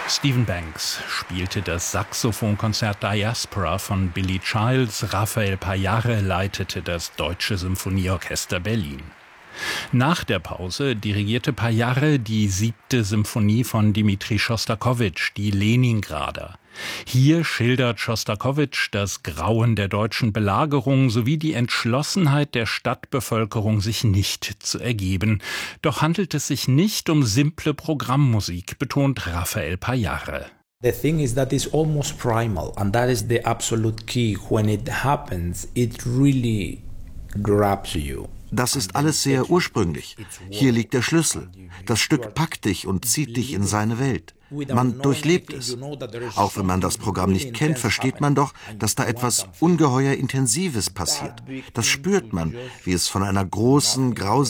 Stephen Banks spielte das Saxophonkonzert Diaspora von Billy Childs, Rafael Payarre leitete das Deutsche Symphonieorchester Berlin. Nach der Pause dirigierte Payarre die 7. Symphonie von Dmitri Schostakowitsch, die Leningrader. Hier schildert Schostakowitsch das Grauen der deutschen Belagerung sowie die Entschlossenheit der Stadtbevölkerung, sich nicht zu ergeben. Doch handelt es sich nicht um simple Programmmusik, betont Rafael Payarre. The thing is that it's almost primal, and that is the absolute key. When it happens, it really grabs you. Das ist alles sehr ursprünglich. Hier liegt der Schlüssel. Das Stück packt dich und zieht dich in seine Welt. Man durchlebt es. Auch wenn man das Programm nicht kennt, versteht man doch, dass da etwas ungeheuer Intensives passiert. Das spürt man, wie es von einer großen, grausamen